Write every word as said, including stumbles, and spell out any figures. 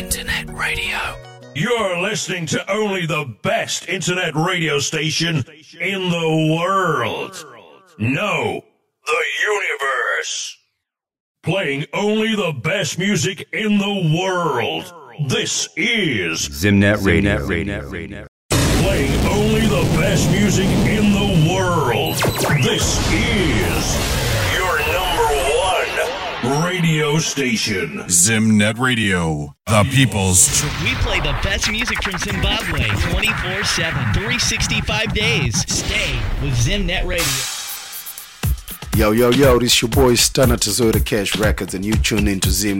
Internet radio. You're listening to only the best internet radio station in the world. No, the universe. Playing only the best music in the world. This is Zimnet Radio. Radio. Playing only the best music in the world. This is your number one radio station. Zimnet Radio, the people's. We play the best music from Zimbabwe twenty-four seven, three hundred sixty-five days. Stay with Zimnet Radio. Yo, yo, yo, this your boy Stunner Tezoda Cash Records, and you tune into Zim